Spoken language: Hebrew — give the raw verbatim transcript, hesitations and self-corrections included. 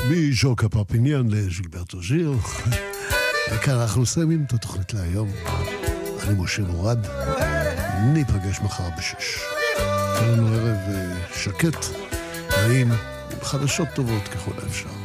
מז'וקה פרפיניאן לז'ילברטו ז'יר. וכאן אנחנו מסיימים את התוכנית להיום. אני משה מורד, ניפגש מחר בשש. כאן לנו ערב שקט, נעים, עם חדשות טובות ככל האפשר.